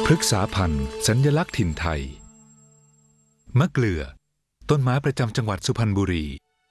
พฤกษาพันธุ์สัญลักษณ์ถิ่นไทยมะเกลือต้นไม้ประจำจังหวัดสุพรรณบุรี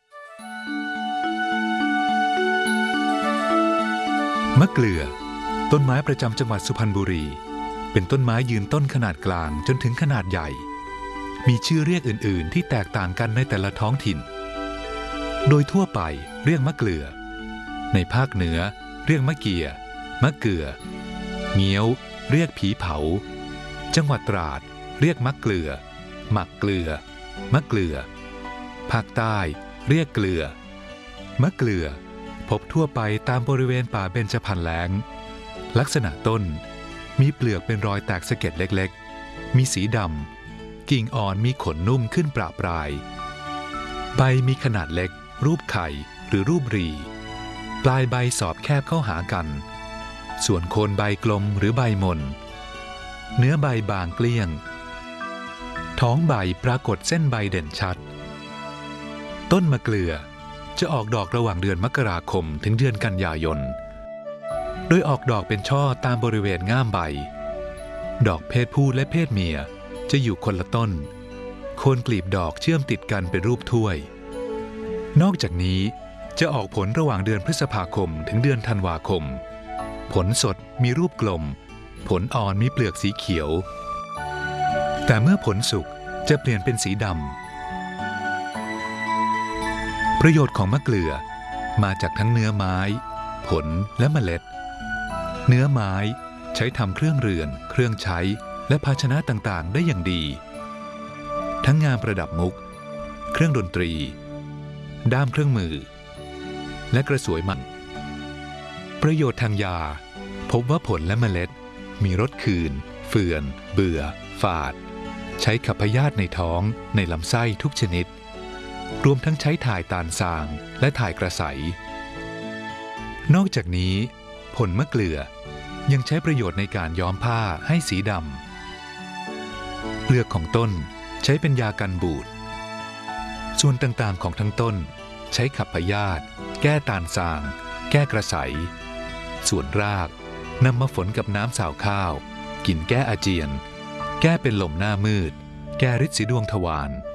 มะเกลือต้นไม้ประจำจังหวัดสุพรรณบุรีเป็นต้นไม้ยืนต้นขนาดกลางจนถึงขนาดใหญ่มีชื่อเรียกอื่นๆที่แตกต่างกันในแต่ละท้องถิ่นโดยทั่วไปเรียกมะเกลือในภาคเหนือเรียกมะเกียมะเกือเงี้ยวเรียกผีเผาจังหวัดตราดเรียกมะเกลือหมักเกลือมะเกลือภาคใต้เรียกเกลือมะเกลือพบทั่วไปตามบริเวณป่าเบญจพรรณแล้งลักษณะต้นมีเปลือกเป็นรอยแตกสะเก็ดเล็กๆมีสีดำกิ่งอ่อนมีขนนุ่มขึ้นประปรายใบมีขนาดเล็กรูปไข่หรือรูปรีปลายใบสอบแคบเข้าหากันส่วนโคนใบกลมหรือใบมนเนื้อใบบางเกลี้ยงท้องใบปรากฏเส้นใบเด่นชัดต้นมะเกลือจะออกดอกระหว่างเดือนมกราคมถึงเดือนกันยายนโดยออกดอกเป็นช่อตามบริเวณง่ามใบดอกเพศผู้และเพศเมียจะอยู่คนละต้นโคนกลีบดอกเชื่อมติดกันเป็นรูปถ้วยนอกจากนี้จะออกผลระหว่างเดือนพฤษภาคมถึงเดือนธันวาคมผลสดมีรูปกลมผลอ่อนมีเปลือกสีเขียวแต่เมื่อผลสุกจะเปลี่ยนเป็นสีดำประโยชน์ของมะเกลือมาจากทั้งเนื้อไม้ผลและเมล็ดเนื้อไม้ใช้ทำเครื่องเรือนเครื่องใช้และภาชนะต่างๆได้อย่างดีทั้งงานประดับมุกเครื่องดนตรีด้ามเครื่องมือและกระสวยมันประโยชน์ทางยาพบว่าผลและเมล็ดมีรสคืนเฟื่อนเบื่อฝาดใช้ขับพยาธิในท้องในลำไส้ทุกชนิดรวมทั้งใช้ถ่ายตาลสางและถ่ายกระใสนอกจากนี้ผลมะเกลือยังใช้ประโยชน์ในการย้อมผ้าให้สีดำเปลือกของต้นใช้เป็นยากันบูดส่วนต่างๆของทั้งต้นใช้ขับพยาธิแก้ตาลสางแก้กระใสส่วนรากนำมาฝนกับน้ำสาวข้าวกินแก้อาเจียนแก้เป็นลมหน้ามืดแก้ฤทธิ์สีดวงทวาร